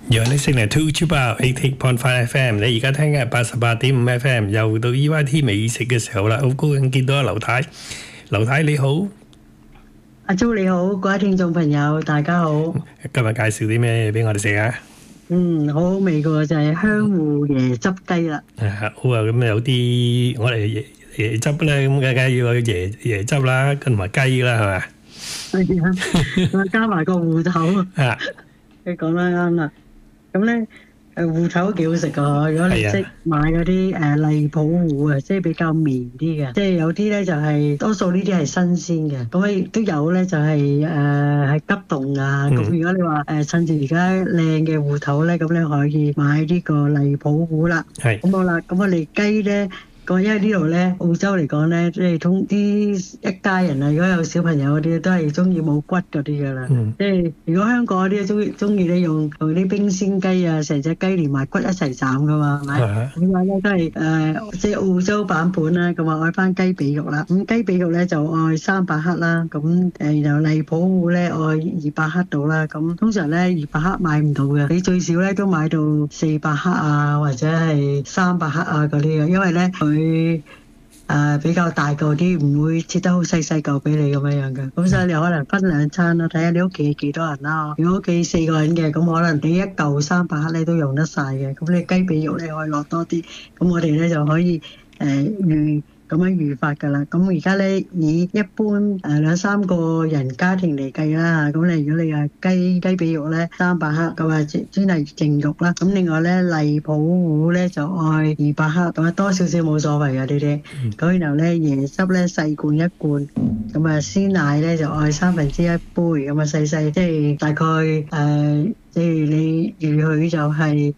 You're listening to Chuba 88.5 FM， 你而家聽嘅係88.5 FM， 又到 EYT 美食嘅時候啦，好高興見到阿劉太。劉太你好， 阿Jo你好，各位聽眾朋友大家好。 今日介紹啲咩俾我哋食啊？ 好好味嘅就係香芋椰汁雞啦。 好啊，咁有啲我哋椰汁咧，咁梗係要有椰汁啦，跟埋雞啦，係咪？ 係啊，加埋個芋頭。 啊， 你講得啱啦。咁咧芋頭都幾好食噶，如果你識買嗰啲荔浦芋啊，即係比較綿啲嘅，即係有啲咧就係多數呢啲係新鮮嘅，咁亦都有咧就係係急凍啊。咁如果你話趁住而家靚嘅芋頭咧，咁你可以買呢個荔浦芋啦。係。咁好啦，咁我哋雞咧。因為呢度咧，澳洲嚟講咧，即係通啲一家人啊，如果有小朋友嗰啲，都係中意冇骨嗰啲噶啦。即係如果香港嗰啲中意咧用啲冰鮮雞啊，成隻雞連埋骨一齊斬噶嘛，係咪？咁啊咧都係即係澳洲版本啦。咁啊愛翻雞髀肉啦。咁雞髀肉咧就愛300克啦。咁然後荔浦芋咧愛200克到啦。咁通常咧200克買唔到嘅，你最少咧都買到400克啊，或者係300克啊嗰啲嘅，因為咧佢比較大嚿啲，唔會切得好細細嚿俾你咁樣嘅。咁所以你可能分兩餐咯，睇下你屋企幾多人啦。如果屋企4個人嘅，咁可能你一嚿300克咧都用得晒嘅。咁你雞髀肉你可以落多啲，咁我哋咧就可以咁樣預法㗎啦。咁而家咧以一般2-3個人家庭嚟計啦，咁你如果你係雞髀肉咧300克，咁啊專係淨肉啦。咁另外咧荔浦芋咧就愛200克，咁啊多少少冇所謂嘅呢啲。咁然後咧椰汁咧細罐1罐，咁啊鮮奶咧就愛1/3杯，咁啊細細即係大概即係你預佢就係。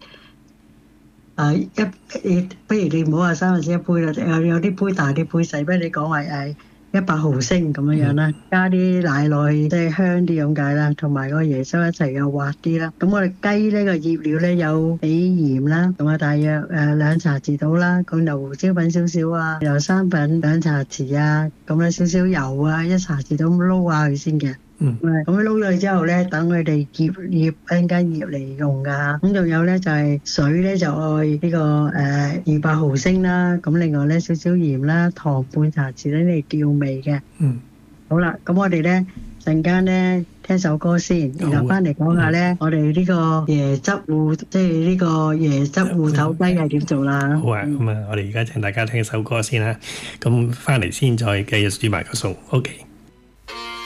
不如你唔好話1/3杯啦，有啲杯大啲杯細，不如你講話100毫升咁樣啦，加啲奶落去，即係香啲咁解啦，同埋個椰汁一齊又滑啲啦。咁我哋雞呢個醃料咧有俾鹽啦，咁啊大約2茶匙到啦，咁就胡椒粉少少啊，又生粉2茶匙啊，咁咧少少油啊1茶匙到咁撈下佢先嘅。咁撈咗之後咧，等佢哋醃一陣間醃嚟用噶。咁仲有咧就係水咧就愛呢個200毫升啦。咁另外咧少少鹽啦，糖半茶匙咧嚟調味嘅。好啦，咁我哋咧陣間咧聽首歌先，然後翻嚟講下咧我哋呢個椰汁芋，即係呢個椰汁芋頭雞係點做啦。 好啊，咁啊，我哋而家請大家聽首歌先啦。咁翻嚟先再繼續煮埋個餸。OK。